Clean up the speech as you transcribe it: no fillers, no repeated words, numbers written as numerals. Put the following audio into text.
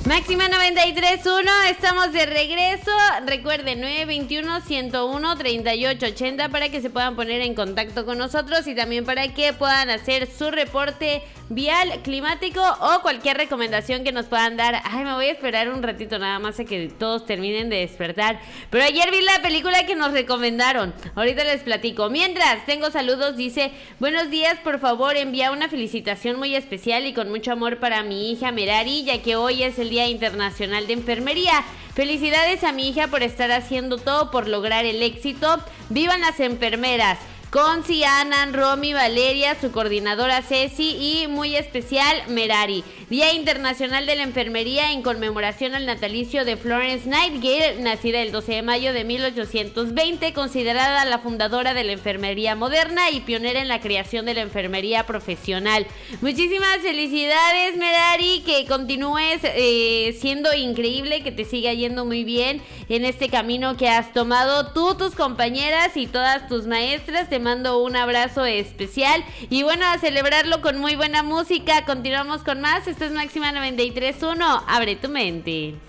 Máxima 93.1, estamos de regreso. Recuerden, 921-101-3880 para que se puedan poner en contacto con nosotros y también para que puedan hacer su reporte vial, climático o cualquier recomendación que nos puedan dar. Ay, me voy a esperar un ratito nada más a que todos terminen de despertar. Pero ayer vi la película que nos recomendaron. Ahorita les platico. Mientras, tengo saludos, dice: buenos días, por favor, envía una felicitación muy especial y con mucho amor para mi hija Merari, ya que hoy es el Día Internacional de Enfermería. Felicidades a mi hija por estar haciendo todo por lograr el éxito. ¡Vivan las enfermeras! Conci, Anan, Romy, Valeria, su coordinadora Ceci y muy especial Merari. Día Internacional de la Enfermería en conmemoración al natalicio de Florence Nightingale, nacida el 12 de mayo de 1820, considerada la fundadora de la enfermería moderna y pionera en la creación de la enfermería profesional. Muchísimas felicidades, Merari, que continúes siendo increíble, que te siga yendo muy bien en este camino que has tomado tú, tus compañeras y todas tus maestras. Te mando un abrazo especial y bueno, a celebrarlo con muy buena música. Continuamos con más. Esto es Máxima 93.1. Abre tu mente.